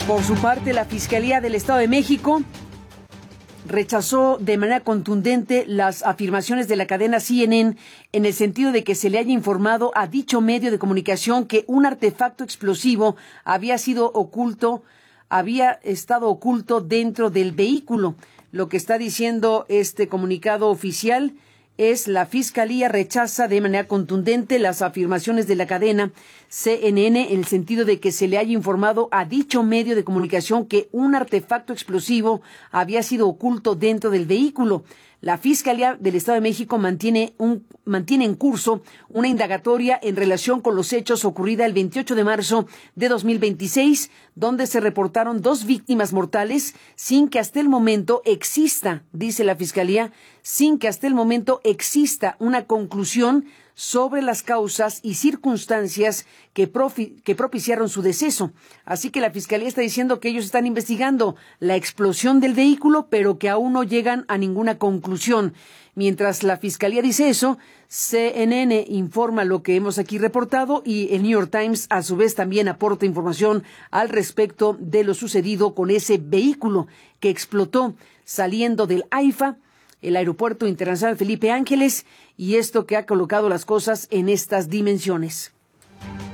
Por su parte, la Fiscalía del Estado de México rechazó de manera contundente las afirmaciones de la cadena CNN en el sentido de que se le haya informado a dicho medio de comunicación que un artefacto explosivo había estado oculto dentro del vehículo. Lo que está diciendo este comunicado oficial es: la Fiscalía rechaza de manera contundente las afirmaciones de la cadena CNN en el sentido de que se le haya informado a dicho medio de comunicación que un artefacto explosivo había sido oculto dentro del vehículo. La Fiscalía del Estado de México mantiene en curso una indagatoria en relación con los hechos ocurrida el 28 de marzo de 2026, donde se reportaron 2 víctimas mortales sin que hasta el momento exista, dice la Fiscalía, sin que hasta el momento exista una conclusión sobre las causas y circunstancias que propiciaron su deceso. Así que la Fiscalía está diciendo que ellos están investigando la explosión del vehículo, pero que aún no llegan a ninguna conclusión. Mientras la Fiscalía dice eso, CNN informa lo que hemos aquí reportado y el New York Times a su vez también aporta información al respecto de lo sucedido con ese vehículo que explotó saliendo del AIFA, el Aeropuerto Internacional Felipe Ángeles, y esto que ha colocado las cosas en estas dimensiones.